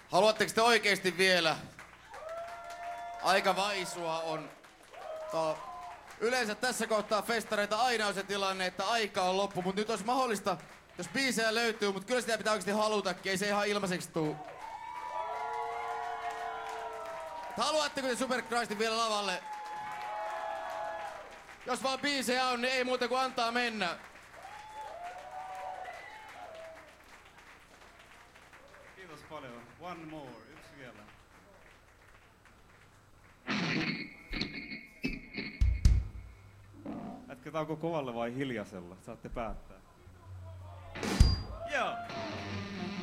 Haluatteko te oikeesti vielä? Aika vaisua on. Yleensä tässä kohtaa festareita aina on se tilanne, että aika on loppu, mutta nyt olisi mahdollista, jos biisejä löytyy, mutta kyllä sitä pitää oikeasti halutakin, ei se ihan ilmaiseksi tuu. Haluatteko te Supercrustin vielä lavalle? Jos vaan biisejä on, niin ei muuta kuin antaa mennä. Kiitos paljon. One more. Yksi vielä. Jatketaanko kovalle vai hiljaisella? Saatte päättää.